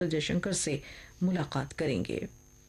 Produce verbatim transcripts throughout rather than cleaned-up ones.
جے شنکر سے ملاقات کریں گے۔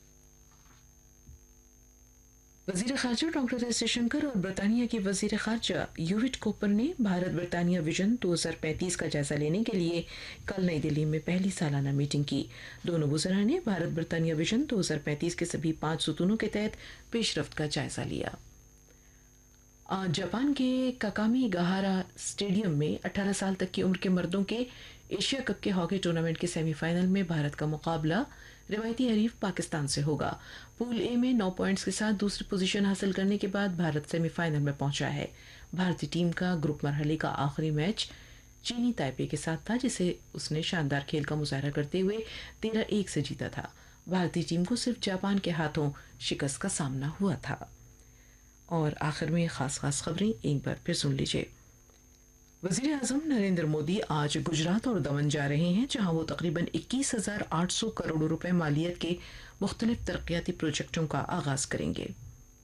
وزیر خارجہ ڈاکٹر ایس جے شنکر اور برطانیہ کے وزیر خارجہ یووٹ کوپر نے بھارت برطانیہ ویژن دو ہزار پینتیس کا جائزہ لینے کے لیے کل نئی دہلی میں پہلی سالانہ میٹنگ کی۔ دونوں وزراء نے بھارت برطانیہ ویژن دو ہزار پینتیس کے سبھی پانچ ستونوں کے تحت پیش رفت کا جائزہ لیا۔ آج جاپان کے کاکامی گہارا اسٹیڈیم میں اٹھارہ سال تک کی عمر کے مردوں کے ایشیا کپ کے ہاکی ٹورنامنٹ کے سیمی فائنل میں بھارت کا مقابلہ روایتی حریف پاکستان سے ہوگا۔ پول اے میں نو پوائنٹس کے ساتھ دوسری پوزیشن حاصل کرنے کے بعد بھارت سیمی فائنل میں پہنچا ہے۔ بھارتی ٹیم کا گروپ مرحلے کا آخری میچ چینی تائپے کے ساتھ تھا، جسے اس نے شاندار کھیل کا مظاہرہ کرتے ہوئے تیرہ ایک سے جیتا تھا۔ بھارتی ٹیم کو صرف جاپان کے ہاتھوں شکست کا سامنا ہوا تھا۔ اور آخر میں خاص خاص خبریں ایک بار پھر سن لیجیے۔ وزیر اعظم نریندر مودی آج گجرات اور دمن جا رہے ہیں، جہاں وہ تقریباً اکیس ہزار آٹھ سو کروڑ روپے مالیت کے مختلف ترقیاتی پروجیکٹوں کا آغاز کریں گے۔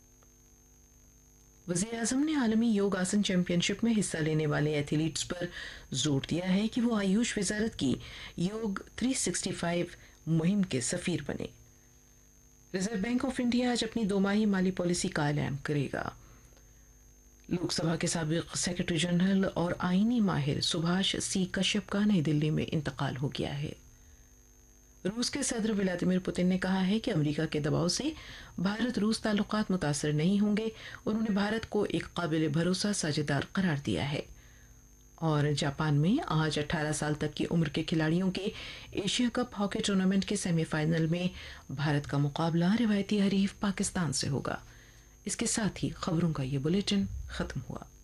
وزیر اعظم نے عالمی یوگ آسن چیمپئن شپ میں حصہ لینے والے ایتھلیٹس پر زور دیا ہے کہ وہ آیوش وزارت کی یوگ تین سو پینسٹھ مہم کے سفیر بنے۔ ریزرو بینک آف انڈیا آج اپنی دو ماہی مالی پالیسی کا اعلان کرے گا۔ لوک سبھا کے سابق سیکرٹری جنرل اور آئینی ماہر سبھاش سی کشیپ کا نئی دلی میں انتقال ہو گیا ہے۔ روس کے صدر ولادیمیر پوتن نے کہا ہے کہ امریکہ کے دباؤ سے بھارت روس تعلقات متاثر نہیں ہوں گے۔ انہوں نے بھارت کو ایک قابل بھروسہ ساجھیدار قرار دیا ہے۔ اور جاپان میں آج اٹھارہ سال تک کی عمر کے کھلاڑیوں کے ایشیا کپ ہاکی ٹورنامنٹ کے سیمی فائنل میں بھارت کا مقابلہ روایتی حریف پاکستان سے ہوگا۔ اس کے ساتھ ہی خبروں کا یہ بلیٹن ختم ہوا۔